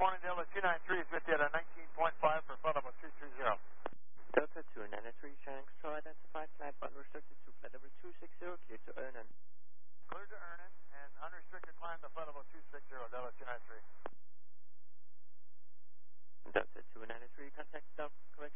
morning, Delta 293 is with you at a 19.5 for flight level 230. Delta 293, Shannon Control identified, flight unrestricted to flight level 260, clear to Ernan. Clear to Ernan and unrestricted climb to flight level 260, Delta 293. Delta 293, contact Dock